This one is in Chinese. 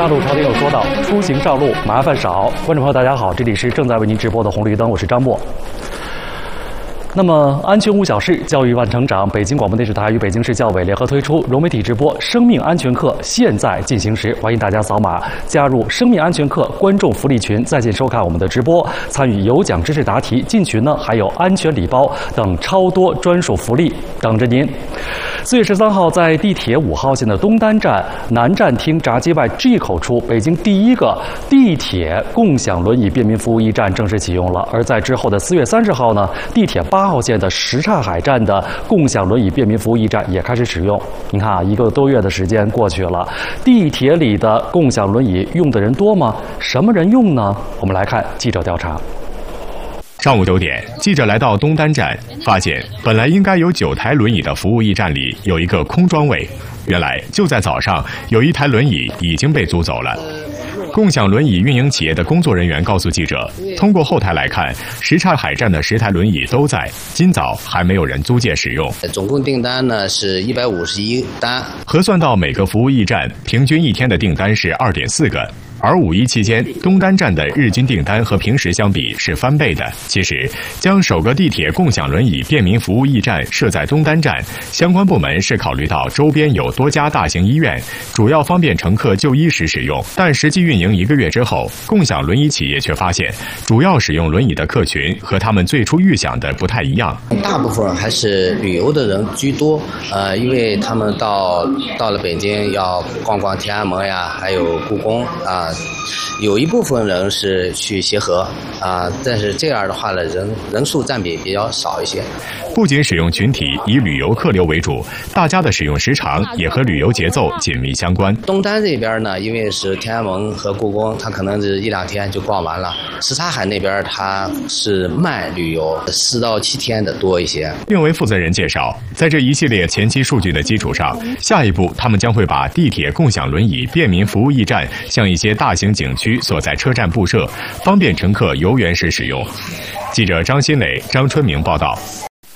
大陆朝廷有说道：出行上路麻烦少。观众朋友，大家好，这里是正在为您直播的红绿灯，我是张默。那么，安全无小事，教育万成长。北京广播电视台与北京市教委联合推出融媒体直播生命安全课现在进行时，欢迎大家扫码加入生命安全课观众福利群，在线收看我们的直播，参与有奖知识答题。进群呢还有安全礼包等超多专属福利等着您。4月13号，在地铁5号线的东单站南站厅闸机外 G 口处，北京第一个地铁共享轮椅便民服务驿站正式启用了。而在之后的4月30号呢，地铁8号线的什刹海站的共享轮椅便民服务驿站也开始使用。你看啊，1个多月的时间过去了，地铁里的共享轮椅用的人多吗？什么人用呢？我们来看记者调查。 上午9点，记者来到东单站，发现本来应该有9台轮椅的服务驿站里有一个空装位。原来就在早上，有一台轮椅已经被租走了。共享轮椅运营企业的工作人员告诉记者，通过后台来看，什刹海站的10台轮椅都在，今早还没有人租借使用。 总共订单呢是151单， 核算到每个服务驿站，平均一天的订单是2.4个。而5一期间，东单站的日均订单和平时相比是翻倍的。其实，将首个地铁共享轮椅便民服务驿站设在东单站，相关部门是考虑到周边有多家大型医院，主要方便乘客就医时使用。但实际运营1个月之后，共享轮椅企业却发现，主要使用轮椅的客群和他们最初预想的不太一样。 大部分还是旅游的人居多，因为他们到了北京要逛逛天安门呀，还有故宫啊。有一部分人是去协和但是这样的话呢，人数占比比较少一些。 不仅使用群体以旅游客流为主，大家的使用时长也和旅游节奏紧密相关。 东单这边呢，因为是天安门和故宫，它可能是1-2天就逛完了。什刹海那边它是慢旅游，4到7天的多一些。 运维负责人介绍，在这一系列前期数据的基础上，下一步他们将会把地铁共享轮椅便民服务驿站向一些大型景区所在车站布设，方便乘客游园时使用。记者张新磊、张春明报道。